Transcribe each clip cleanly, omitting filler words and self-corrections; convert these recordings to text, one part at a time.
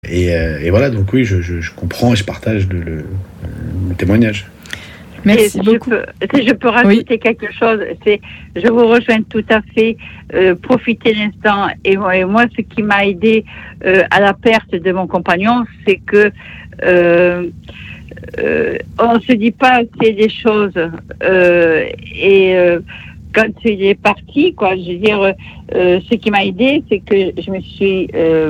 Et voilà, donc oui, je comprends et je partage le témoignage. Merci beaucoup. Je peux rajouter quelque chose. Je vous rejoins tout à fait. Profiter l'instant. Et moi, ce qui m'a aidé à la perte de mon compagnon, c'est que on se dit pas assez des choses. Quand il est parti, quoi, je veux dire, ce qui m'a aidé, c'est que je me suis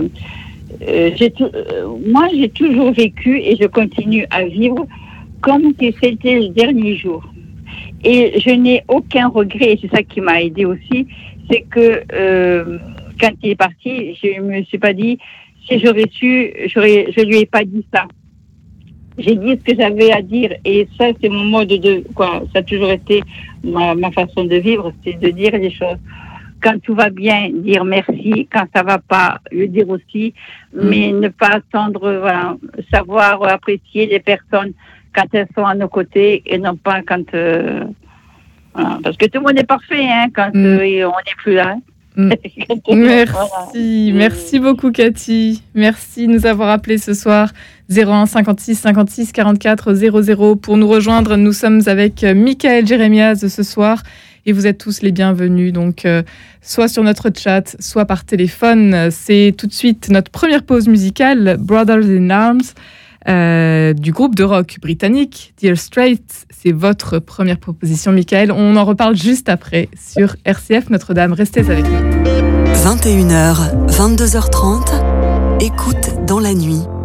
moi, j'ai toujours vécu et je continue à vivre comme si c'était le dernier jour. Et je n'ai aucun regret, et c'est ça qui m'a aidé aussi, c'est que quand il est parti, je me suis pas dit, si j'aurais su, je lui ai pas dit ça. J'ai dit ce que j'avais à dire, et ça, c'est mon mode ça a toujours été ma façon de vivre, c'est de dire les choses. Quand tout va bien, dire merci. Quand ça va pas, le dire aussi. Mais ne pas attendre, savoir apprécier les personnes quand elles sont à nos côtés et non pas quand... parce que tout le monde est parfait quand on n'est plus là. Merci beaucoup Cathy. Merci de nous avoir appelés ce soir. 01 56 56 44 00 pour nous rejoindre. Nous sommes avec Michael Jérémias ce soir. Et vous êtes tous les bienvenus, donc soit sur notre chat, soit par téléphone. C'est tout de suite notre première pause musicale, Brothers in Arms, du groupe de rock britannique Dire Straits. C'est votre première proposition, Michael. On en reparle juste après sur RCF Notre-Dame. Restez avec nous. 21h, 22h30, écoute dans la nuit.